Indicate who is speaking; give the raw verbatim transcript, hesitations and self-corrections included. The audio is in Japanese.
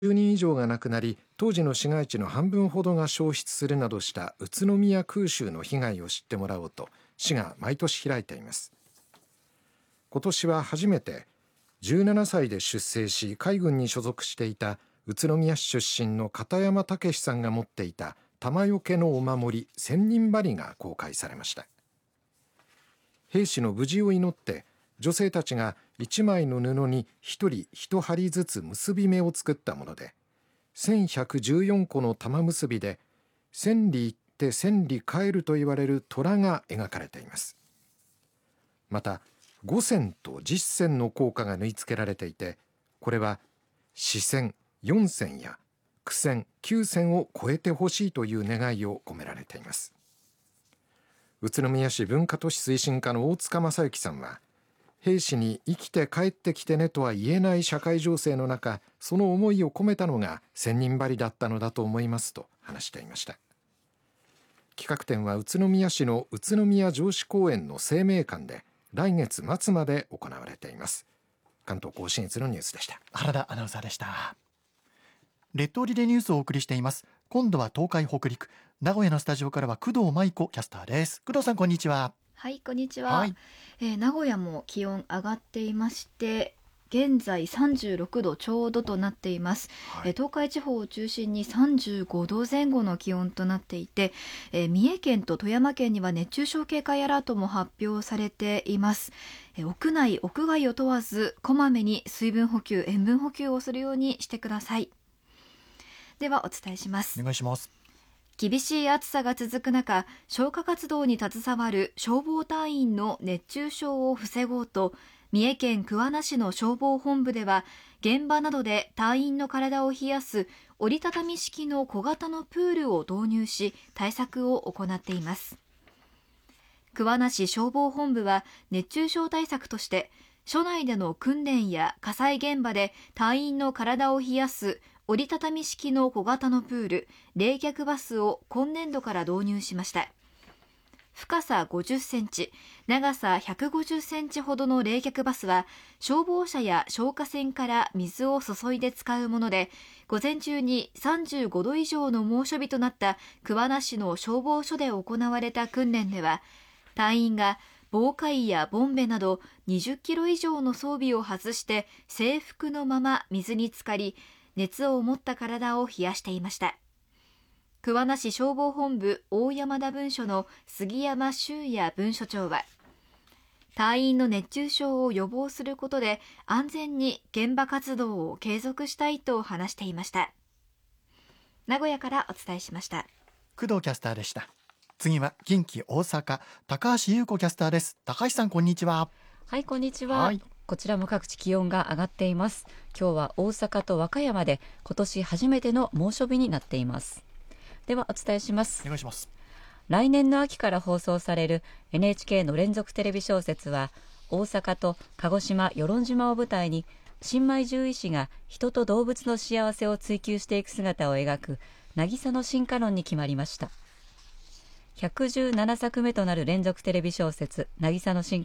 Speaker 1: じゅうにん以上が亡くなり、当時の市街地の半分ほどが焼失するなどした宇都宮空襲の被害を知ってもらおうと市が毎年開いています。今年は初めてじゅうななさいで出征し海軍に所属していた宇都宮市出身の片山武さんが持っていた弾よけのお守り千人針が公開されました。兵士の無事を祈って女性たちがいちまいの布にひとりいち針ずつ結び目を作ったもので、せんひゃくじゅうよんこの玉結びで千里行って千里帰ると言われる虎が描かれています。また五線と十線の効果が縫い付けられていて、これは四線、四線や九線、九線を超えてほしいという願いを込められています。宇都宮市文化都市推進課の大塚正幸さんは、兵士に生きて帰ってきてねとは言えない社会情勢の中、その思いを込めたのが千人針だったのだと思いますと話していました。企画展は宇都宮市の宇都宮城址公園の生命館で来月末まで行われています。関東甲信越のニュースでした。
Speaker 2: 原田アナウンサーでした。列島リレーニュースをお送りしています。今度は東海北陸、名古屋のスタジオからは工藤舞子キャスターです。工藤さん、こんにちは。
Speaker 3: はい、こんにちは、
Speaker 2: はい
Speaker 3: えー、名古屋も気温上がっていまして、現在さんじゅうろくどちょうどとなっています、はい。えー、東海地方を中心にさんじゅうごどぜん後の気温となっていて、えー、三重県と富山県には熱中症警戒アラートも発表されています。えー、屋内屋外を問わずこまめに水分補給、塩分補給をするようにしてください。ではお伝えします。
Speaker 2: お願いします。
Speaker 3: 厳しい暑さが続く中、消火活動に携わる消防隊員の熱中症を防ごうと、三重県桑名市の消防本部では、現場などで隊員の体を冷やす折りたたみ式の小型のプールを導入し、対策を行っています。桑名市消防本部は熱中症対策として、署内での訓練や火災現場で隊員の体を冷やす折りたたみ式の小型のプール、冷却バスを今年度から導入しました。深さごじゅっセンチ、長さひゃくごじゅっセンチほどの冷却バスは、消防車や消火栓から水を注いで使うもので、午前中にさんじゅうごど以上の猛暑日となった桑名市の消防署で行われた訓練では、隊員が防火衣やボンベなどにじゅっキロ以上の装備を外して制服のまま水に浸かり、熱を持った体を冷やしていました。桑名市消防本部大山田分署の杉山修也分署長は、隊員の熱中症を予防することで安全に現場活動を継続したいと話していました。名古屋からお伝えしました。
Speaker 2: 工藤キャスターでした。次は近畿大阪、高橋優子キャスターです。高橋さん、こんにちは。
Speaker 4: はい、こんにちは。
Speaker 2: はい、
Speaker 4: こちらも各地気温が上がっています。今日は大阪と和歌山で今年初めての猛暑日になっています。ではお伝えします。
Speaker 2: お願いします。
Speaker 4: 来年の秋から放送される エヌエイチケー の連続テレビ小説は、大阪と鹿児島与論島を舞台に新米獣医師が人と動物の幸せを追求していく姿を描く渚の進化論に決まりました。ひゃくじゅうななさくめとなる連続テレビ小説渚の進